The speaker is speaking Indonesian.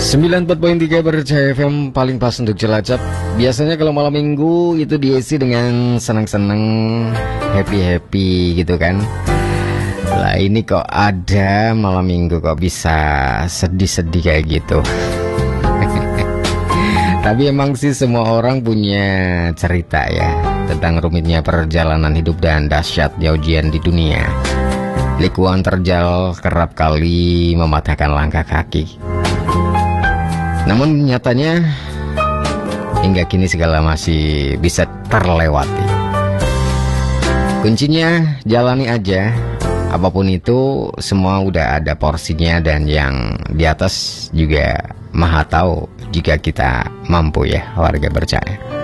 94.3 Bercahaya FM paling pas untuk Cilacap. Biasanya kalau malam minggu itu diisi dengan senang-senang, happy-happy gitu kan. Lah ini kok ada malam minggu kok bisa sedih-sedih kayak gitu. Tapi emang sih semua orang punya cerita ya tentang rumitnya perjalanan hidup dan dahsyatnya ujian di dunia. Likuan terjal kerap kali mematahkan langkah kaki. Namun nyatanya hingga kini segala masih bisa terlewati. Kuncinya jalani aja. Apapun itu semua udah ada porsinya, dan yang di atas juga maha tahu jika kita mampu ya, warga percaya.